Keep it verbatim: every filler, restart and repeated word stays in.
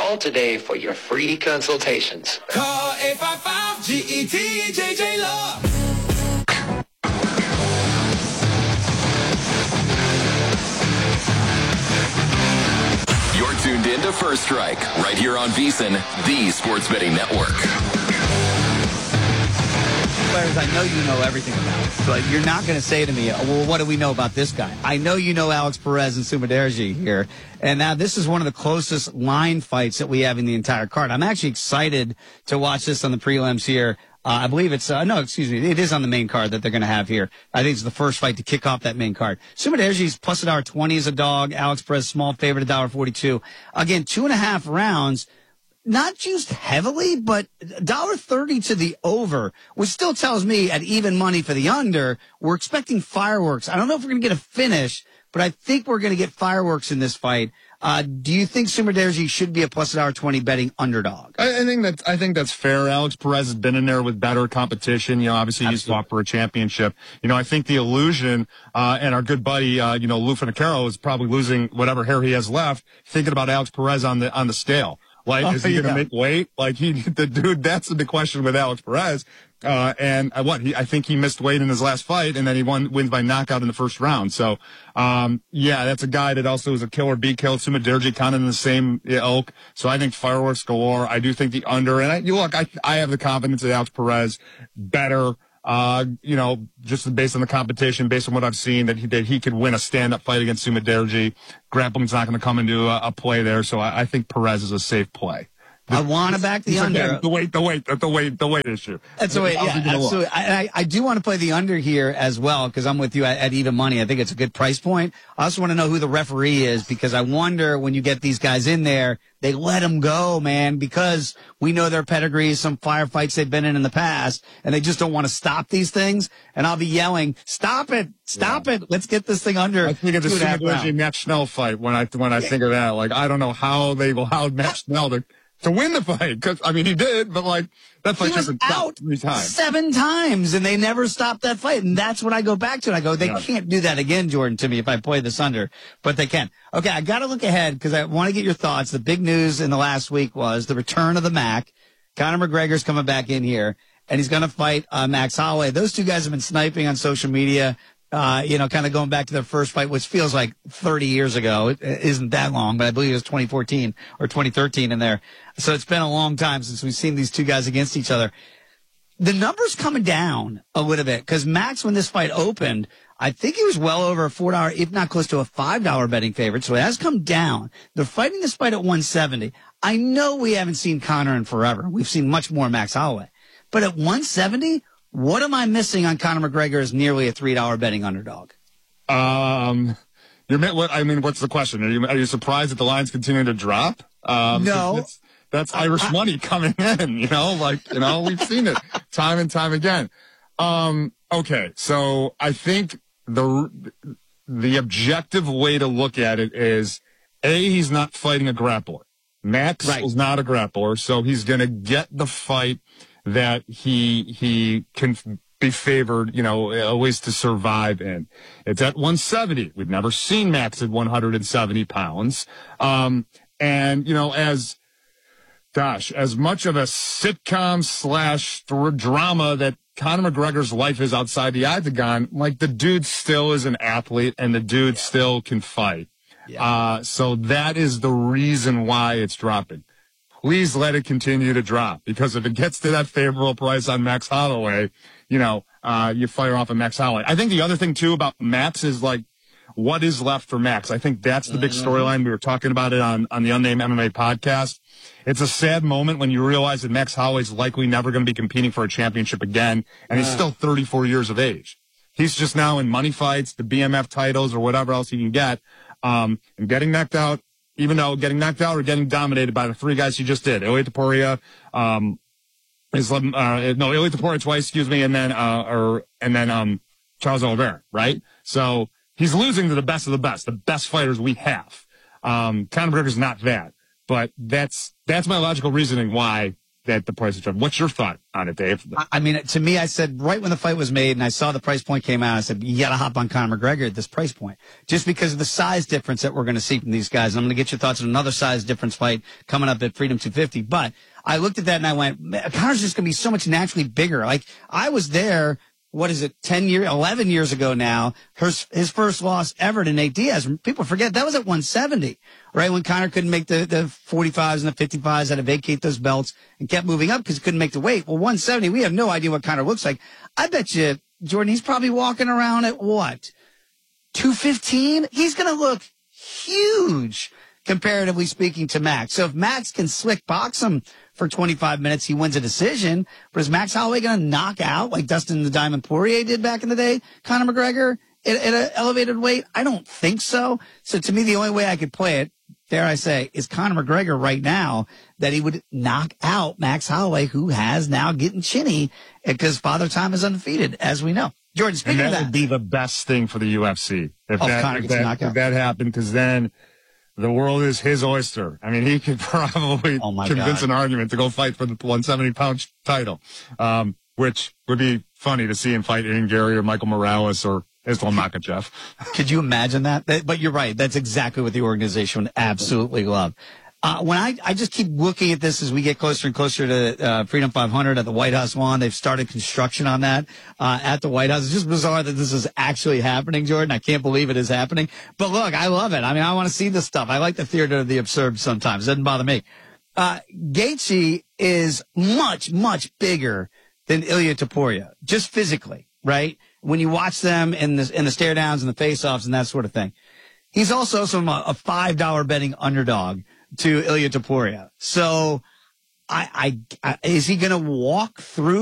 Call today for your free consultations. Call eight five five G E T J J Love. You're tuned in to First Strike, right here on VSiN, the Sports Betting Network. Players I know you know everything about, but you're not going to say to me, well, what do we know about this guy? I know you know Alex Perez and Sumudaerji here, and now this is one of the closest line fights that we have in the entire card. I'm actually excited to watch this on the prelims here. Uh, I believe it's, uh, no, excuse me, it is on the main card that they're going to have here. I think it's the first fight to kick off that main card. Sumudaerji's plus one dollar twenty as a dog. Alex Perez, small favorite, one dollar forty-two. Again, two and a half rounds, not juiced heavily, but one dollar thirty to the over, which still tells me at even money for the under, we're expecting fireworks. I don't know if we're going to get a finish, but I think we're going to get fireworks in this fight. Uh, do you think Sumudaerji should be a plus one dollar twenty betting underdog? I, I think that's I think that's fair. Alex Perez has been in there with better competition. You know, obviously he's fought for a championship. You know, I think the illusion uh, and our good buddy, uh, you know, Lou Finocchiaro is probably losing whatever hair he has left, thinking about Alex Perez on the on the scale. Like, oh, is he yeah. going to make weight? Like, he, the dude, that's the question with Alex Perez. Uh, and uh, what, he, I think he missed weight in his last fight, and then he won, wins by knockout in the first round. So, um, yeah, that's a guy that also is a killer, be killed. Sumudaerji kind of in the same ilk. So I think fireworks galore. I do think the under, and I, you look, I, I have the confidence that Alex Perez better. Uh, you know, just based on the competition, based on what I've seen, that he, that he could win a stand-up fight against Sumudaerji. Grappling's not going to come into a, a play there, so I, I think Perez is a safe play. The, I want to back the under. Again, the weight, the weight, the weight, the weight issue. That's the weight, yeah, absolutely. I, I, I do want to play the under here as well, because I'm with you at, at even money. I think it's a good price point. I also want to know who the referee is, because I wonder when you get these guys in there, they let them go, man, because we know their pedigrees, some firefights they've been in in the past, and they just don't want to stop these things. And I'll be yelling, stop it, stop yeah. it, let's get this thing under. I think of the Sumudaerji Matt Schnell fight when I when I yeah. think of that. Like, I don't know how they allowed Matt Schnell to to win the fight, because I mean he did, but like that fight was out three times. seven times, and they never stopped that fight, and that's what I go back to. And I go, they yeah. can't do that again, Jordan, to me if I play this under, but they can. Okay, I got to look ahead because I want to get your thoughts. The big news in the last week was the return of the Mac. Conor McGregor's coming back in here, and he's going to fight uh, Max Holloway. Those two guys have been sniping on social media. Uh, you know, kind of going back to their first fight, which feels like thirty years ago. It isn't that long, but I believe it was twenty fourteen or twenty thirteen in there. So it's been a long time since we've seen these two guys against each other. The number's coming down a little bit because Max, when this fight opened, I think he was well over a four dollar, if not close to a five dollar betting favorite. So it has come down. They're fighting this fight at one seventy. I know we haven't seen Conor in forever. We've seen much more Max Holloway. But at one seventy, what am I missing on Conor McGregor as nearly a three dollar betting underdog? Um, you're what? I mean, what's the question? Are you are you surprised that the lines continue to drop? Um, no, that's, that's Irish I, money coming in. You know, like you know, we've seen it time and time again. Um, okay, so I think the the objective way to look at it is A, he's not fighting a grappler. Max right. is not a grappler, so he's going to get the fight that he he can be favored, you know, always to survive in. It's at one seventy. We've never seen Max at one hundred seventy pounds. Um, and, you know, as, gosh, as much of a sitcom slash drama that Conor McGregor's life is outside the octagon, like the dude still is an athlete and the dude yeah. still can fight. Yeah. Uh, so that is the reason why it's dropping. Please let it continue to drop, because if it gets to that favorable price on Max Holloway, you know, uh, you fire off a Max Holloway. I think the other thing too about Max is like, what is left for Max? I think that's the big storyline. We were talking about it on, on the Unnamed M M A podcast. It's a sad moment when you realize that Max Holloway's likely never going to be competing for a championship again, and he's still thirty-four years of age. He's just now in money fights, the B M F titles, or whatever else he can get, um, and getting knocked out. Even though getting knocked out or getting dominated by the three guys he just did, Ilia Topuria, um, Islam, uh, no, Ilia Topuria twice, excuse me, and then, uh, or, and then, um, Charles Oliveira, right? So he's losing to the best of the best, the best fighters we have. Um, Conor McGregor's not that, but that's, that's my logical reasoning why that the price is dropping. What's your thought on it, Dave? I, I mean, to me, I said right when the fight was made and I saw the price point came out, I said, you got to hop on Conor McGregor at this price point just because of the size difference that we're going to see from these guys. And I'm going to get your thoughts on another size difference fight coming up at Freedom two fifty. But I looked at that and I went, Conor's just going to be so much naturally bigger. Like I was there. What is it, ten years, eleven years ago now, his, his first loss ever to Nate Diaz. People forget that was at one seventy, right? When Conor couldn't make the, the forty-fives and the fifty-fives, had to vacate those belts and kept moving up because he couldn't make the weight. Well, one seventy, we have no idea what Conor looks like. I bet you, Jordan, he's probably walking around at what? two fifteen? He's going to look huge, comparatively speaking, to Max. So if Max can slick box him for twenty-five minutes, he wins a decision. But is Max Holloway going to knock out like Dustin the Diamond Poirier did back in the day, Conor McGregor at, at an elevated weight? I don't think so. So to me, the only way I could play it, dare I say, is Conor McGregor right now that he would knock out Max Holloway, who has now getting chinny because Father Time is undefeated, as we know. Jordan, speaking and that of that, would be the best thing for the U F C if oh, that, Conor if gets that, knocked if out. that happened, because then the world is his oyster. I mean, he could probably Oh, my convince God. an argument to go fight for the one seventy pound title, um, which would be funny to see him fight Ian Gary or Michael Morales or Islam Makhachev. Could you imagine that? that? But you're right. That's exactly what the organization would absolutely love. Uh, when I, I just keep looking at this as we get closer and closer to uh, Freedom five hundred at the White House lawn. They've started construction on that uh, at the White House. It's just bizarre that this is actually happening, Jordan. I can't believe it is happening. But look, I love it. I mean, I want to see this stuff. I like the theater of the absurd sometimes. It doesn't bother me. Uh, Gaethje is much, much bigger than Ilya Topuria, just physically, right? When you watch them in the, in the stare downs and the face-offs and that sort of thing. He's also some, a five dollar betting underdog to Ilya Topuria. So I, I, I is he going to walk through